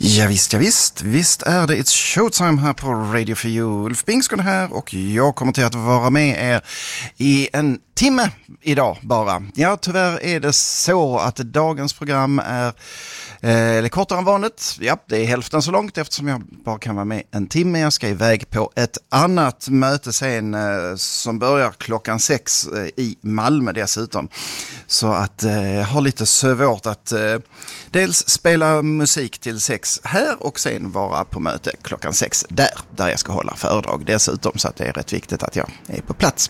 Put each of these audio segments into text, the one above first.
Ja, visst är det It's Showtime här på Radio for You. Ulf Bingskon här och jag kommer till att vara med er i en timme idag bara. Ja, tyvärr är det så att dagens program är kortare än vanligt. Ja, det är hälften så långt eftersom jag bara kan vara med en timme. Jag ska iväg på ett annat möte sen som börjar 6 i Malmö dessutom. Så att jag har lite svårt att dels spela musik till 6 här och sen vara på möte 6 där jag ska hålla föredrag dessutom, så att det är rätt viktigt att jag är på plats.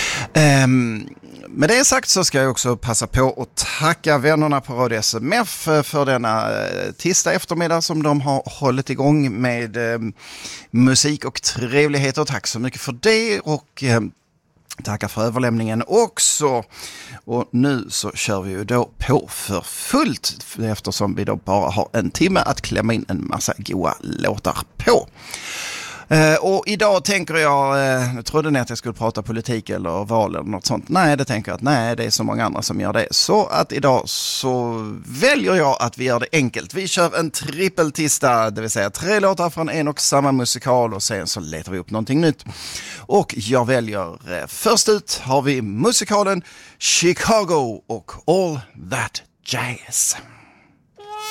Med det sagt så ska jag också passa på att tacka vännerna på Radio SMF för denna tisdag eftermiddag som de har hållit igång med musik och trevligheter. Tack så mycket för det och tackar för överlämningen också. Och nu så kör vi ju då på för fullt eftersom vi då bara har en timme att klämma in en massa goa låtar på. Och idag tänker jag trodde ni att jag skulle prata politik eller val eller något sånt. Nej, det tänker jag att nej, det är så många andra som gör det. Så att idag så väljer jag att vi gör det enkelt. Vi kör en trippeltista, det vill säga 3 låtar från en och samma musikal och sen så letar vi upp någonting nytt. Och jag väljer först ut har vi musikalen Chicago och All That Jazz.